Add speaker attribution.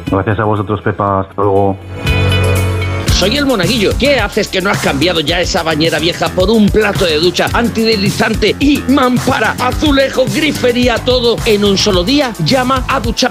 Speaker 1: Gracias a vosotros, Pepa. Hasta luego.
Speaker 2: Soy el Monaguillo. ¿Qué haces que no has cambiado ya esa bañera vieja por un plato de ducha antideslizante y mampara, azulejos, grifería, todo en un solo día? Llama a Ducha